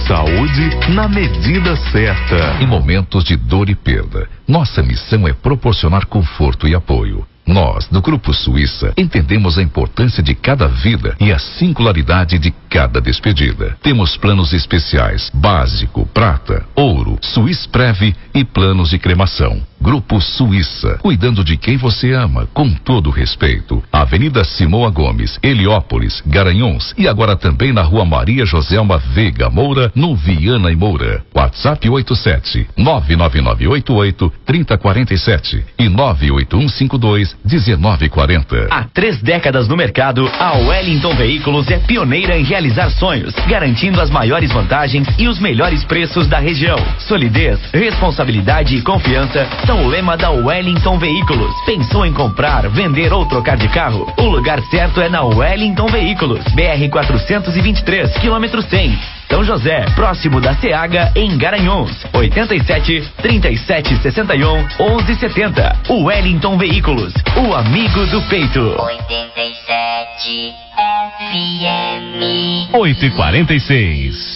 Saúde na medida certa. Em momentos de dor e perda, nossa missão é proporcionar conforto e apoio. Nós, do Grupo Suíça, entendemos a importância de cada vida e a singularidade de cada despedida. Temos planos especiais, básico, prata, ouro, Suíça-Prev e planos de cremação. Grupo Suíça, cuidando de quem você ama, com todo respeito. Avenida Simoa Gomes, Heliópolis, Garanhuns e agora também na Rua Maria Joselma Veiga Moura, no Viana e Moura. WhatsApp 87-99988-3047 e 98152-1940. Há 3 décadas no mercado, a Wellington Veículos é pioneira em realizar sonhos, garantindo as maiores vantagens e os melhores preços da região. Solidez, responsabilidade e confiança são o lema da Wellington Veículos. Pensou em comprar, vender ou trocar de carro? O lugar certo é na Wellington Veículos. BR 423, quilômetro 100. São José, próximo da Ceaga, em Garanhuns. 87 37 61 11 70. Wellington Veículos, o amigo do peito. 87 FM 8h46.